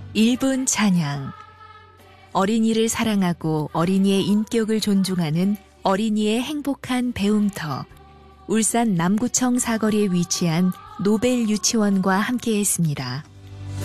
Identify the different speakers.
Speaker 1: 1분 찬양. 어린이를 사랑하고 어린이의 인격을 존중하는 어린이의 행복한 배움터. 울산 남구청 사거리에 위치한 노벨 유치원과 함께했습니다.